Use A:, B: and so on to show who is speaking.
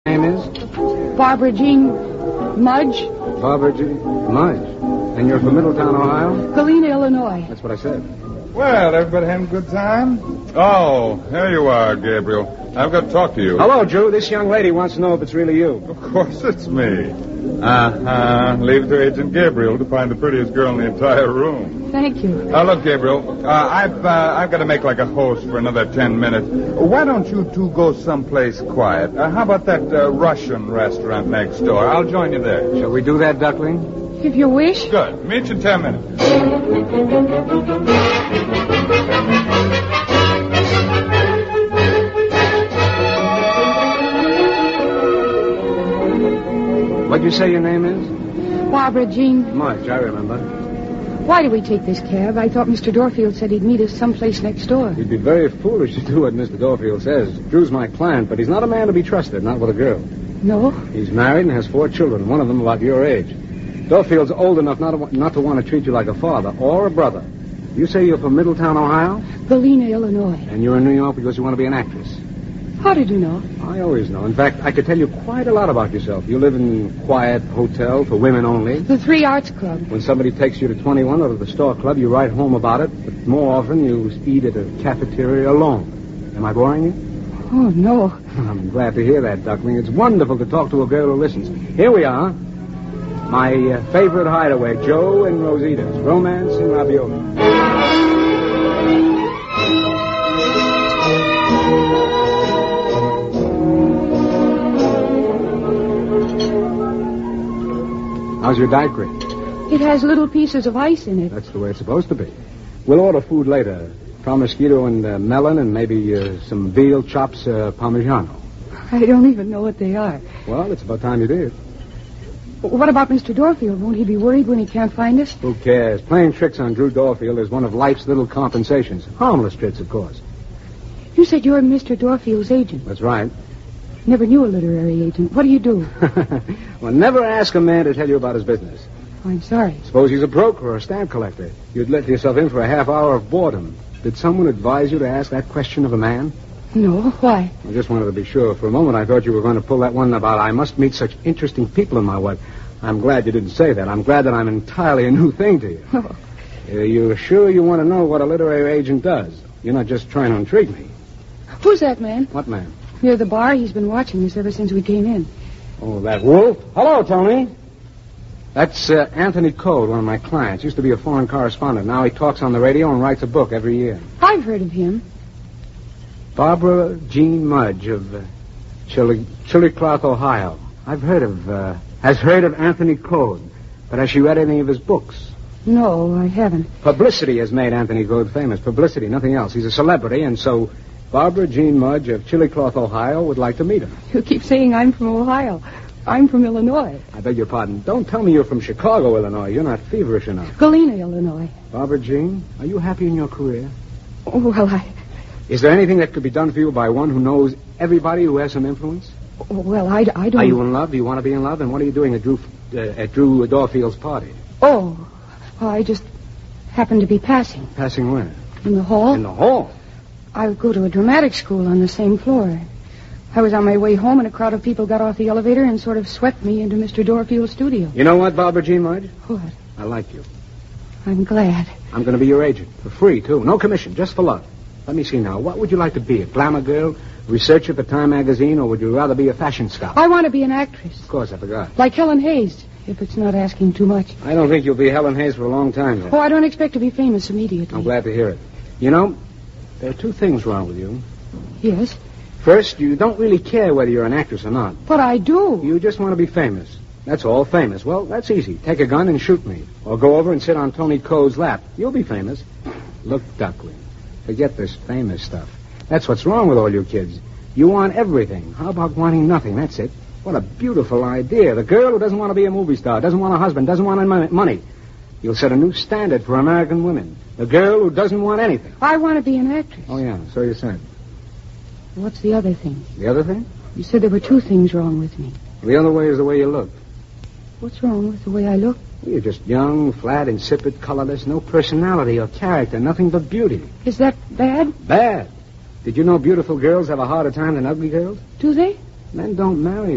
A: Name is?
B: Barbara Jean Mudge.
A: Barbara Jean Mudge. And you're from Middletown, Ohio?
B: Galena, Illinois.
A: That's what I said.
C: Well, everybody having a good time? Oh, there you are, Gabriel. I've got to talk to you.
A: Hello, Drew. This young lady wants to know if it's really you.
C: Of course it's me. Leave it to Agent Gabriel to find the prettiest girl in the entire room.
B: Thank you.
C: Look, Gabriel, I've got to make like a host for another 10 minutes. Why don't you two go someplace quiet? How about that Russian restaurant next door? I'll join you there.
A: Shall we do that, Duckling?
B: If you wish.
C: Good. Meet you in 10 minutes.
A: What'd you say your name is?
B: Barbara Jean.
A: Mudge, I remember.
B: Why did we take this cab? I thought Mr. Dorfield said he'd meet us someplace next door.
A: You'd be very foolish to do what Mr. Dorfield says. Drew's my client, but he's not a man to be trusted, not with a girl.
B: No?
A: He's married and has 4 children, one of them about your age. Dorfield's old enough not to want to treat you like a father or a brother. You say you're from Middletown, Ohio?
B: Galena, Illinois.
A: And you're in New York because you want to be an actress.
B: How did you know?
A: I always know. In fact, I could tell you quite a lot about yourself. You live in a quiet hotel for women only.
B: The 3 Arts Club.
A: When somebody takes you to 21 or to the Store Club, you write home about it, but more often you eat at a cafeteria alone. Am I boring you?
B: Oh, no.
A: I'm glad to hear that, Duckling. It's wonderful to talk to a girl who listens. Here we are. My favorite hideaway, Joe and Rosita's Romance and Ravioli. How's your daiquiri?
B: It has little pieces of ice in it.
A: That's the way it's supposed to be. We'll order food later. Prosciutto and melon and maybe some veal chops parmigiano.
B: I don't even know what they are.
A: Well, it's about time you did.
B: What about Mr. Dorfield? Won't he be worried when he can't find us?
A: Who cares? Playing tricks on Drew Dorfield is one of life's little compensations. Harmless tricks, of course.
B: You said you're Mr. Dorfield's agent.
A: That's right.
B: Never knew a literary agent. What do you do?
A: Well, never ask a man to tell you about his business.
B: I'm sorry.
A: Suppose he's a broker or a stamp collector. You'd let yourself in for a half hour of boredom. Did someone advise you to ask that question of a man?
B: No. Why?
A: I just wanted to be sure. For a moment, I thought you were going to pull that one about I must meet such interesting people in my way. I'm glad you didn't say that. I'm glad that I'm entirely a new thing to you.
B: Oh.
A: You're sure you want to know what a literary agent does? You're not just trying to intrigue me.
B: Who's that man?
A: What man?
B: Near the bar. He's been watching us ever since we came in.
A: Oh, that wolf? Hello, Tony. That's Anthony Code, one of my clients. Used to be a foreign correspondent. Now he talks on the radio and writes a book every year.
B: I've heard of him.
A: Barbara Jean Mudge of Chillicothe, Ohio. Has heard of Anthony Code. But has she read any of his books?
B: No, I haven't.
A: Publicity has made Anthony Code famous. Publicity, nothing else. He's a celebrity, and so Barbara Jean Mudge of Chillicothe, Ohio would like to meet him.
B: You keep saying I'm from Ohio. I'm from Illinois.
A: I beg your pardon. Don't tell me you're from Chicago, Illinois. You're not feverish enough.
B: Galena, Illinois.
A: Barbara Jean, are you happy in your career?
B: Oh, well,
A: Is there anything that could be done for you by one who knows everybody who has some influence?
B: I don't...
A: Are you in love? Do you want to be in love? And what are you doing at Drew Dorfield's party?
B: Oh, I just happened to be passing.
A: Passing where?
B: In the hall.
A: In the hall?
B: I go to a dramatic school on the same floor. I was on my way home, and a crowd of people got off the elevator and sort of swept me into Mr. Dorfield's studio.
A: You know what, Barbara Jean Mudge?
B: What?
A: I like you.
B: I'm glad.
A: I'm going to be your agent. For free, too. No commission, just for love. Let me see now. What would you like to be? A glamour girl? Researcher for Time magazine? Or would you rather be a fashion scout?
B: I want to be an actress.
A: Of course, I forgot.
B: Like Helen Hayes, if it's not asking too much.
A: I don't think you'll be Helen Hayes for a long time, then.
B: Oh, I don't expect to be famous immediately.
A: I'm glad to hear it. You know, there are 2 things wrong with you.
B: Yes?
A: First, you don't really care whether you're an actress or not.
B: But I do.
A: You just want to be famous. That's all, famous. Well, that's easy. Take a gun and shoot me. Or go over and sit on Tony Code's lap. You'll be famous. Look, Duckling, forget this famous stuff. That's what's wrong with all you kids. You want everything. How about wanting nothing? That's it. What a beautiful idea. The girl who doesn't want to be a movie star, doesn't want a husband, doesn't want any money. You'll set a new standard for American women. The girl who doesn't want anything.
B: I want to be an actress.
A: Oh, yeah, so you said.
B: What's the other thing?
A: The other thing?
B: You said there were 2 things wrong with me.
A: The other way is the way you look.
B: What's wrong with the way I look?
A: You're just young, flat, insipid, colorless, no personality or character, nothing but beauty.
B: Is that bad?
A: Bad. Did you know beautiful girls have a harder time than ugly girls?
B: Do they?
A: Men don't marry